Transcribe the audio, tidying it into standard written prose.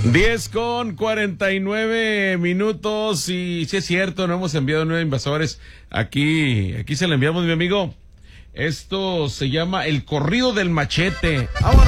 10:49 y sí es cierto, no hemos enviado 9 invasores. Aquí se le enviamos, mi amigo. Esto se llama El Corrido del Machete. ¡Vámonos!